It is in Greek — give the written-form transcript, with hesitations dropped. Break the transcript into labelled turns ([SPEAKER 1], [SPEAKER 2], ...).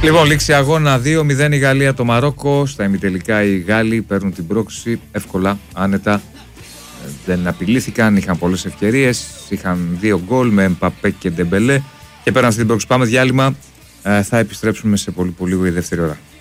[SPEAKER 1] Λοιπόν, λήξη αγώνα 2-0 η Γαλλία το Μαρόκο. Στα ημιτελικά οι Γάλλοι παίρνουν την πρόκριση εύκολα, άνετα. Δεν απειλήθηκαν, είχαν πολλές ευκαιρίες. Είχαν 2 γκολ με Εμπαπέ και Ντεμπελέ και πέραν αυτή την πρόκριση. Πάμε διάλειμμα. Θα επιστρέψουμε σε πολύ λίγο η δεύτερη ώρα.